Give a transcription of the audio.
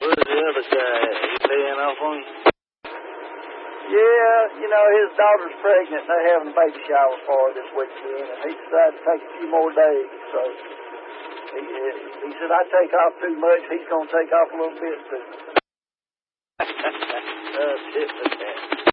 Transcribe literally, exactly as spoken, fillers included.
Where's the other guy at? He laying off on you? Yeah, you know, his daughter's pregnant, and they're having a baby shower for her this weekend, and he decided to take a few more days, so he, he said, I take off too much, he's going to take off a little bit, too. Oh, shit, look at that.